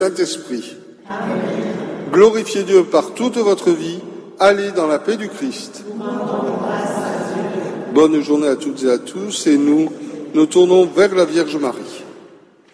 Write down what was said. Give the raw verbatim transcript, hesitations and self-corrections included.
Saint-Esprit. Glorifiez Dieu par toute votre vie. Allez dans la paix du Christ. Bonne journée à toutes et à tous, et nous nous tournons vers la Vierge Marie.